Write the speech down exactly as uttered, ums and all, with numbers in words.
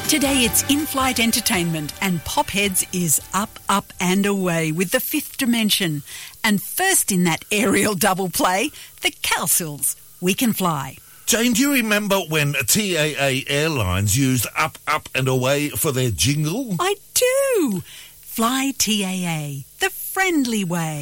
Today it's in-flight entertainment and Popheads is up, up and away with The Fifth Dimension. And first in that aerial double play, the Cowsills, We Can Fly. Jane, do you remember when T A A Airlines used Up, Up and Away for their jingle? I do. Fly T A A, the friendly way.